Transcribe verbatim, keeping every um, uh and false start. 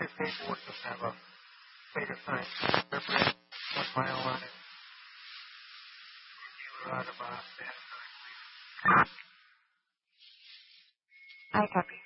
This paperwork doesn't have a way to sign. Represent one mile on it. Dealer out of uh, that. I copy.